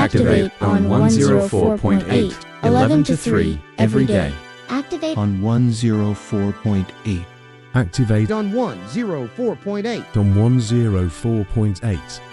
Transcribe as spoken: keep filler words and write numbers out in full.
Activate on one oh four point eight, eleven to three every day. Activate on one oh four point eight. Activate on one oh four point eight. on one oh four point eight.